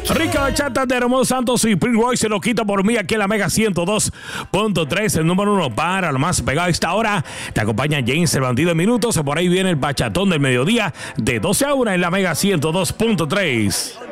Rica bachata de Romeo Santos y Prince Royce se lo quita por mí aquí en la Mega 102.3, el número 1 para lo más pegado a esta hora. Te acompaña James el Bandido en minutos. Por ahí viene el bachatón del mediodía de 12 a 1 en la Mega 102.3.